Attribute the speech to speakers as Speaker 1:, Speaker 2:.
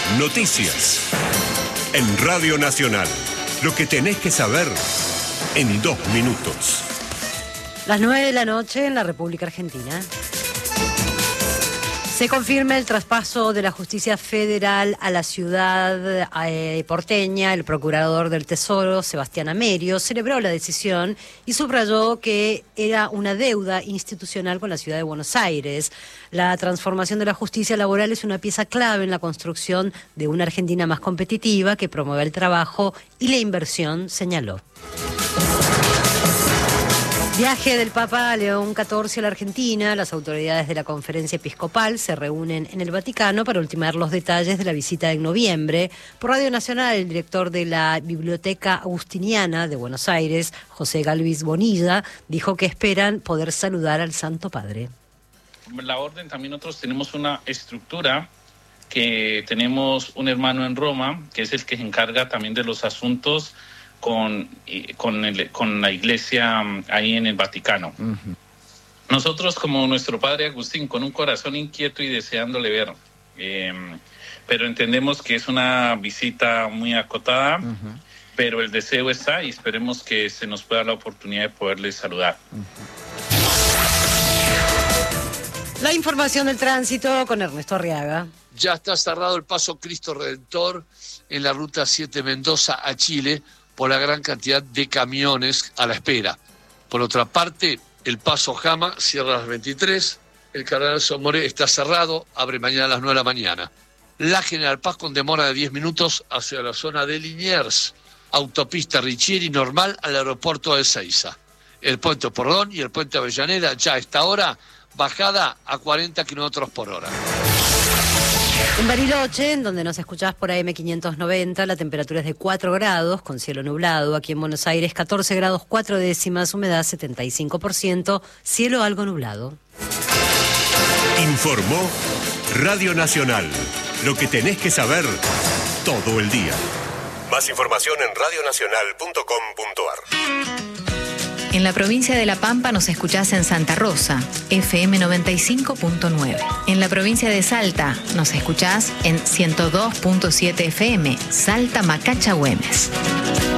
Speaker 1: Noticias. En Radio Nacional. Lo que tenés que saber en 2 minutos.
Speaker 2: Las 9 de la noche en la República Argentina. Se confirma el traspaso de la justicia federal a la ciudad porteña. El procurador del Tesoro, Sebastián Amerio, celebró la decisión y subrayó que era una deuda institucional con la ciudad de Buenos Aires. La transformación de la justicia laboral es una pieza clave en la construcción de una Argentina más competitiva que promueva el trabajo y la inversión, señaló. Viaje del Papa León XIV a la Argentina. Las autoridades de la Conferencia Episcopal se reúnen en el Vaticano para ultimar los detalles de la visita en noviembre. Por Radio Nacional, el director de la Biblioteca Agustiniana de Buenos Aires, José Galvis Bonilla, dijo que esperan poder saludar al Santo Padre.
Speaker 3: La orden, también nosotros tenemos una estructura que tenemos un hermano en Roma, que es el que se encarga también de los asuntos con la iglesia ahí en el Vaticano. Uh-huh. Nosotros, como nuestro padre Agustín, con un corazón inquieto y deseándole ver, pero entendemos que es una visita muy acotada, uh-huh, pero el deseo está y esperemos que se nos pueda la oportunidad de poderle saludar.
Speaker 2: Uh-huh. La información del tránsito con Ernesto Arriaga.
Speaker 4: Ya está cerrado el paso Cristo Redentor en la ruta 7 Mendoza a Chile, por la gran cantidad de camiones a la espera. Por otra parte, el paso Jama cierra a las 23, el Cardenal Somoré está cerrado, abre mañana a las 9 de la mañana. La General Paz con demora de 10 minutos hacia la zona de Liniers, autopista Richieri normal al aeropuerto de Ezeiza. El puente Porredón y el puente Avellaneda ya a esta hora, bajada a 40 kilómetros por hora.
Speaker 2: En Bariloche, en donde nos escuchás por AM590, la temperatura es de 4 grados, con cielo nublado. Aquí en Buenos Aires, 14 grados 4 décimas, humedad 75%, cielo algo nublado.
Speaker 1: Informó Radio Nacional. Lo que tenés que saber todo el día. Más información en radionacional.com.ar.
Speaker 5: En la provincia de La Pampa nos escuchás en Santa Rosa, FM 95.9. En la provincia de Salta nos escuchás en 102.7 FM, Salta Macacha Güemes.